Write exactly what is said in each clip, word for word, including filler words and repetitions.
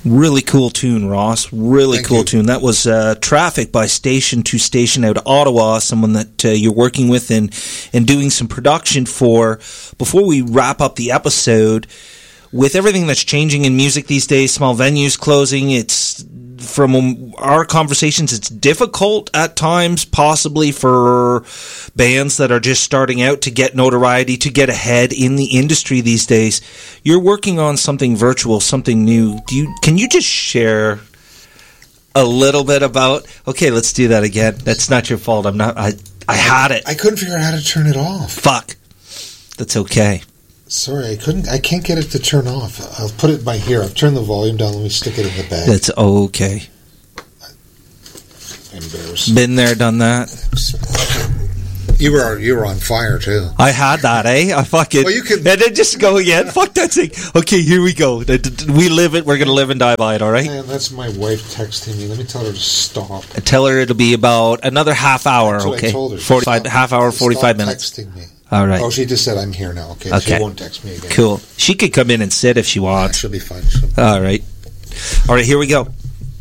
Really cool tune, Ross. Really Thank cool you. tune. That was uh, Traffic by Station to Station out of Ottawa, someone that uh, you're working with and, and doing some production for. Before we wrap up the episode, with everything that's changing in music these days, small venues closing, it's from our conversations, it's difficult at times, possibly for bands that are just starting out to get notoriety, to get ahead in the industry these days. You're working on something virtual, something new. Do you? Can you just share a little bit about? Okay, let's do that again. That's not your fault. I'm not. I I had it. I couldn't figure out how to turn it off. Fuck. That's okay. Sorry, I couldn't. I can't get it to turn off. I'll put it by here. I've turned the volume down. Let me stick it in the bag. That's okay. Embarrassed. Been there, done that. You were you were on fire too. I had that, eh? I fucking. Well, you can. And then just go again. Fuck that thing. Okay, here we go. We live it. We're gonna live and die by it. All right. Man, that's my wife texting me. Let me tell her to stop. I tell her it'll be about another half hour. That's what okay. I told her. Forty-five Stop, half hour, forty-five minutes. Texting me. All right. Oh, she just said I'm here now. Okay. Okay. She won't text me again. Cool. She could come in and sit if she wants. Yeah, she'll be fine. She'll be All right. All right. Here we go.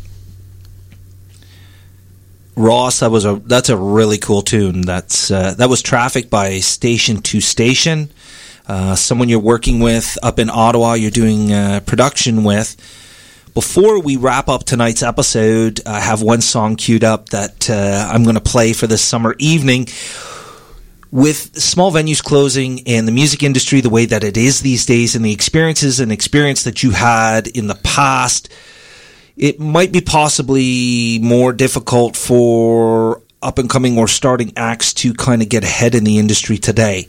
Ross, that was a that's a really cool tune. That's uh, that was Traffic by Station to Station. Uh, someone you're working with up in Ottawa. You're doing uh, production with. Before we wrap up tonight's episode, I have one song queued up that uh, I'm going to play for this summer evening. With small venues closing and the music industry the way that it is these days, and the experiences and experience that you had in the past, it might be possibly more difficult for up-and-coming or starting acts to kind of get ahead in the industry today.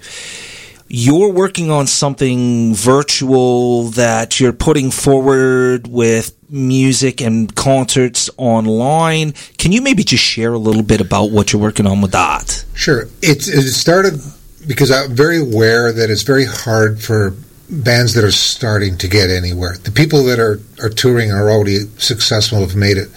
You're working on something virtual that you're putting forward with music and concerts online. Can you maybe just share a little bit about what you're working on with that? Sure. It, it started because I'm very aware that it's very hard for bands that are starting to get anywhere. The people that are, are touring are already successful, have made it.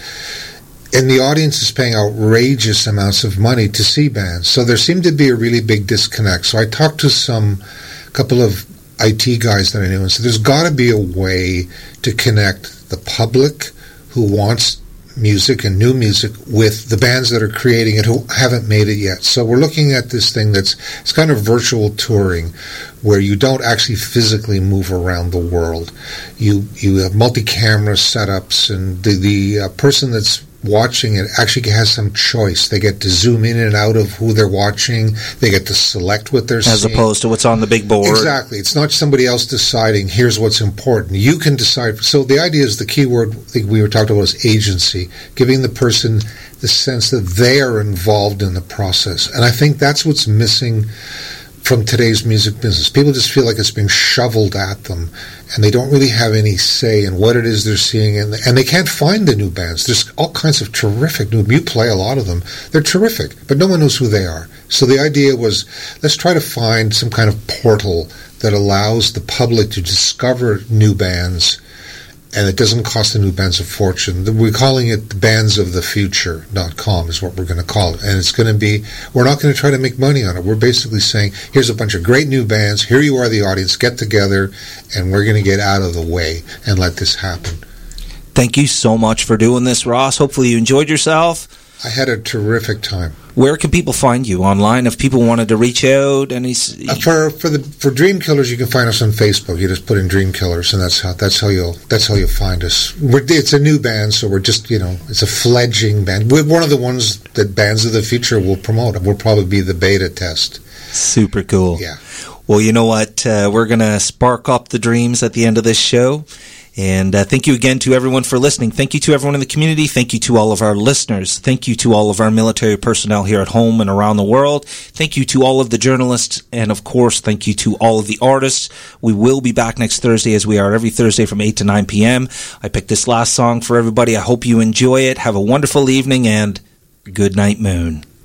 And the audience is paying outrageous amounts of money to see bands. So there seemed to be a really big disconnect. So I talked to some couple of I T guys that I knew and said, there's got to be a way to connect the public who wants music and new music with the bands that are creating it who haven't made it yet. So we're looking at this thing that's it's kind of virtual touring where you don't actually physically move around the world. You you have multi-camera setups, and the, the uh, person that's watching it actually has some choice. They get to zoom in and out of who they're watching. They get to select what they're As seeing. As opposed to what's on the big board. Exactly. It's not somebody else deciding, here's what's important. You can decide. So the idea is, the key word I think we were talking about was agency, giving the person the sense that they are involved in the process. And I think that's what's missing from today's music business. People just feel like it's being shoveled at them, and they don't really have any say in what it is they're seeing, and, and they can't find the new bands. There's all kinds of terrific new, you play a lot of them. They're terrific, but no one knows who they are. So the idea was, let's try to find some kind of portal that allows the public to discover new bands, and it doesn't cost the new bands a fortune. We're calling it bands of the future dot com is what we're going to call it. And it's going to be, we're not going to try to make money on it. We're basically saying, here's a bunch of great new bands. Here you are, the audience. Get together, and we're going to get out of the way and let this happen. Thank you so much for doing this, Ross. Hopefully you enjoyed yourself. I had a terrific time. Where can people find you online if people wanted to reach out? And uh, for for the for Dream Killers, you can find us on Facebook. You just put in Dream Killers, and that's how that's how you'll that's how you'll find us. We're, it's a new band, so we're just you know it's a fledgling band. We're one of the ones that Bands of the Future will promote. We'll probably be the beta test. Super cool. Yeah. Well, you know what? Uh, we're gonna spark up the dreams at the end of this show. And uh, thank you again to everyone for listening. Thank you to everyone in the community. Thank you to all of our listeners. Thank you to all of our military personnel here at home and around the world. Thank you to all of the journalists. And, of course, thank you to all of the artists. We will be back next Thursday, as we are every Thursday from eight to nine p.m. I picked this last song for everybody. I hope you enjoy it. Have a wonderful evening, and good night, Moon.